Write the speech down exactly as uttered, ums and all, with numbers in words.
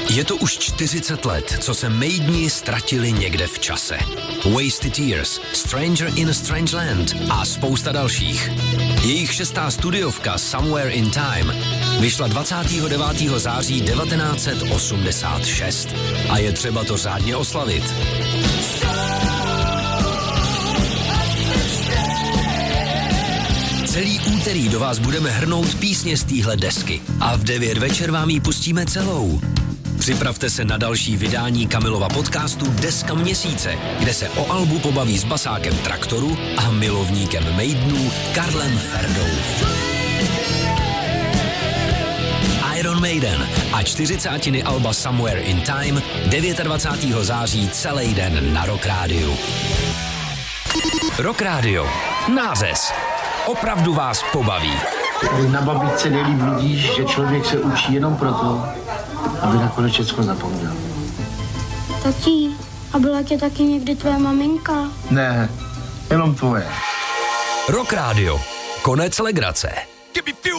Je to už čtyřicet let, co se Maideni ztratili někde v čase. Wasted Years, Stranger in a Strange Land a spousta dalších. Jejich šestá studiovka Somewhere in Time vyšla dvacátého devátého září devatenáct set osmdesát šest a je třeba to řádně oslavit. Celý úterý do vás budeme hrnout písně z téhle desky a v devět večer vám ji pustíme celou. Připravte se na další vydání Kamilova podcastu Deska měsíce, kde se o albu pobaví s basákem Traktoru a milovníkem Maidenů Karlem Ferdou. Iron Maiden a čtyřicátiny alba Somewhere in Time dvacátého devátého září celý den na Rock Rádiu. Rock Rádio. Nářez. Opravdu vás pobaví. Na babičce nejlíp vidíš, že člověk se učí jenom proto, aby nakonec všechno zapomněl. Tati, a byla tě taky někdy tvoje maminka? Ne, jenom tvoje. Rock Rádio. Konec legrace.